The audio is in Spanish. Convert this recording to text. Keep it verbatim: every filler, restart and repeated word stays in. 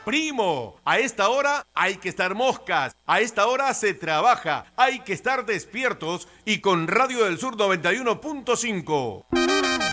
primo. A esta hora hay que estar moscas. A esta hora se trabaja. Hay que estar despiertos y con Radio del Sur noventa y uno punto cinco.